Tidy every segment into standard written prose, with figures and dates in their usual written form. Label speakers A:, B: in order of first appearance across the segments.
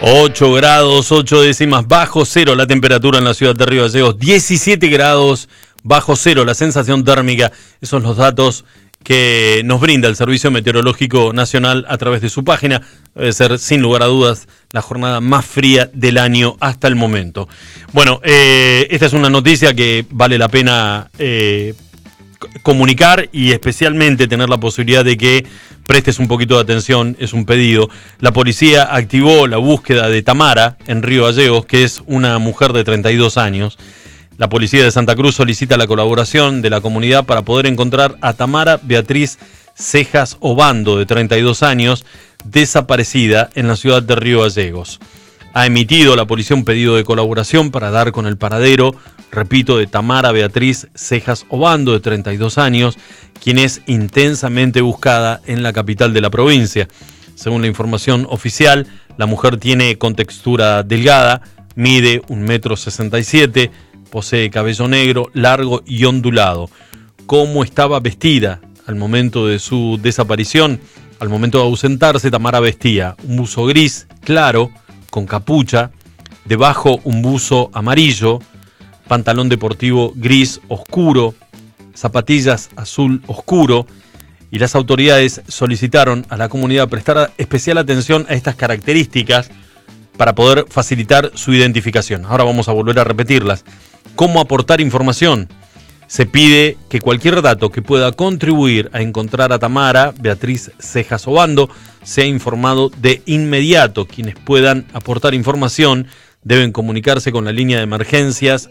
A: 8 grados, 8 décimas, bajo cero la temperatura en la ciudad de Río Gallegos, 17 grados, bajo cero la sensación térmica. Esos son los datos que nos brinda el Servicio Meteorológico Nacional a través de su página. Debe ser, sin lugar a dudas, la jornada más fría del año hasta el momento. Bueno, esta es una noticia que vale la pena comunicar y especialmente tener la posibilidad de que prestes un poquito de atención. Es un pedido. La policía activó la búsqueda de Tamara en Río Gallegos, que es una mujer de 32 años. La policía de Santa Cruz solicita la colaboración de la comunidad para poder encontrar a Tamara Beatriz Cejas Obando, de 32 años, desaparecida en la ciudad de Río Gallegos. Ha emitido la policía un pedido de colaboración para dar con el paradero, repito, de Tamara Beatriz Cejas Obando, de 32 años, quien es intensamente buscada en la capital de la provincia. Según la información oficial, la mujer tiene contextura delgada, mide 1,67 m, posee cabello negro, largo y ondulado. ¿Cómo estaba vestida al momento de su desaparición? Al momento de ausentarse, Tamara vestía un buzo gris claro, con capucha, debajo un buzo amarillo, pantalón deportivo gris oscuro, zapatillas azul oscuro, y las autoridades solicitaron a la comunidad prestar especial atención a estas características para poder facilitar su identificación. Ahora vamos a volver a repetirlas. ¿Cómo aportar información? Se pide que cualquier dato que pueda contribuir a encontrar a Tamara Beatriz Cejas Obando sea informado de inmediato. Quienes puedan aportar información deben comunicarse con la línea de emergencias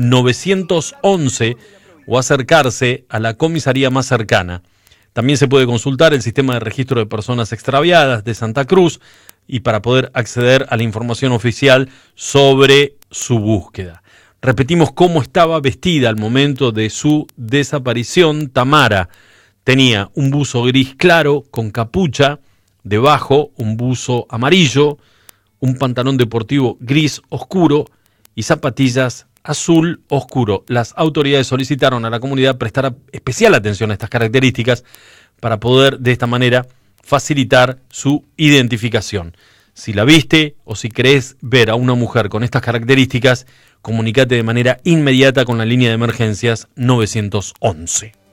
A: 911 o acercarse a la comisaría más cercana. También se puede consultar el sistema de registro de personas extraviadas de Santa Cruz y para poder acceder a la información oficial sobre su búsqueda. Repetimos cómo estaba vestida al momento de su desaparición. Tamara tenía un buzo gris claro con capucha, debajo un buzo amarillo, un pantalón deportivo gris oscuro y zapatillas azul oscuro. Las autoridades solicitaron a la comunidad prestar especial atención a estas características para poder de esta manera facilitar su identificación. Si la viste o si crees ver a una mujer con estas características, comunícate de manera inmediata con la línea de emergencias 911.